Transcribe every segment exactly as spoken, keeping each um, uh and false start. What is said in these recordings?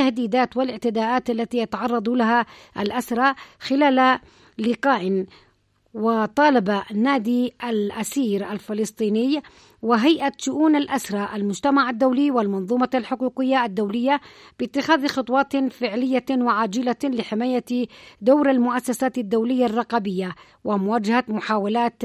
والتهديدات والاعتداءات التي يتعرض لها الأسرى خلال لقاء. وطالب نادي الأسير الفلسطيني وهيئة شؤون الأسرى المجتمع الدولي والمنظومة الحقوقية الدولية باتخاذ خطوات فعلية وعاجلة لحماية دور المؤسسات الدولية الرقابية ومواجهة محاولات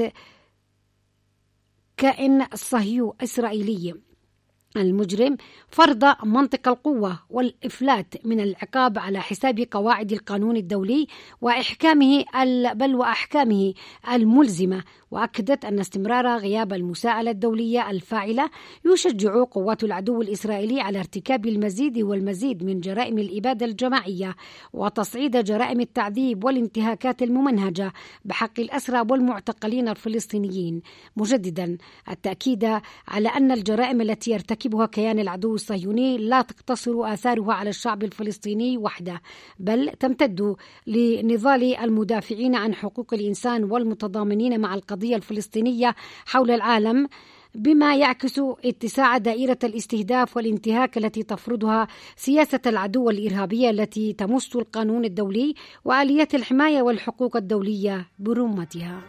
كائن صهيوني إسرائيلي المجرم فرض منطق القوة والإفلات من العقاب على حساب قواعد القانون الدولي وإحكامه بل وأحكامه الملزمة. وأكدت أن استمرار غياب المساءلة الدولية الفاعلة يشجع قوات العدو الإسرائيلي على ارتكاب المزيد والمزيد من جرائم الإبادة الجماعية وتصعيد جرائم التعذيب والانتهاكات الممنهجة بحق الأسرى والمعتقلين الفلسطينيين، مجددا التأكيد على أن الجرائم التي يرتكبها كيان العدو الصهيوني لا تقتصر آثارها على الشعب الفلسطيني وحده، بل تمتد لنضال المدافعين عن حقوق الإنسان والمتضامنين مع القضية الفلسطينية حول العالم، بما يعكس اتساع دائرة الاستهداف والانتهاك التي تفرضها سياسة العدو الإرهابية التي تمس القانون الدولي وآليات الحماية والحقوق الدولية برمتها.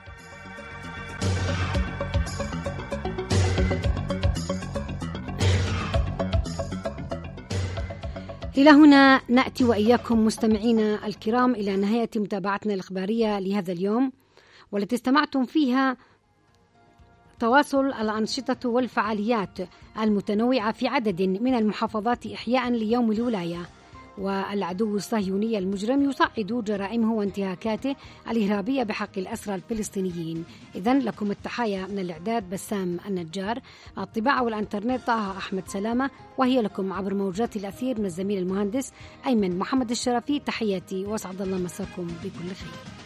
إلى هنا نأتي وإياكم مستمعينا الكرام إلى نهاية متابعتنا الإخبارية لهذا اليوم، والتي استمعتم فيها تواصل الأنشطة والفعاليات المتنوعة في عدد من المحافظات إحياء ليوم الولاية. والعدو الصهيوني المجرم يصعد جرائمه وانتهاكاته الإرهابية بحق الأسرى الفلسطينيين. إذن لكم التحايا من الإعداد بسام النجار، الطباعة والإنترنت طه أحمد سلامة، وهي لكم عبر موجات الأثير من الزميل المهندس أيمن محمد الشرفي. تحياتي وأسعد الله مساكم بكل خير.